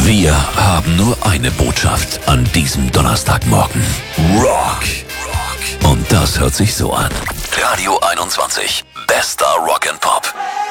Wir haben nur eine Botschaft an diesem Donnerstagmorgen. Rock. Und das hört sich so an. Radio 21. Bester Rock and Pop.